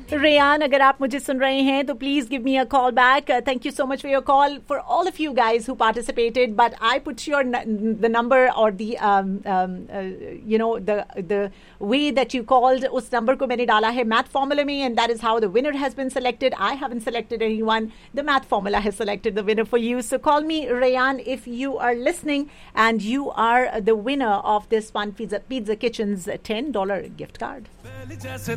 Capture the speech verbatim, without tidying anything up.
Ryan, अगर आप मुझे सुन रहे हैं तो please give me a call back. Thank you so much for your call. For all of you guys who participated, but I put your the number और the you know the the way that you called, उस number को मैंने डाला है math formula में, and that is how the winner has been selected. I haven't selected anyone. The math formula has selected the winner for you. So call me Ryan if you are listening and you are the winner of this Fun Pizza Pizza Kitchen's ten dollars gift card.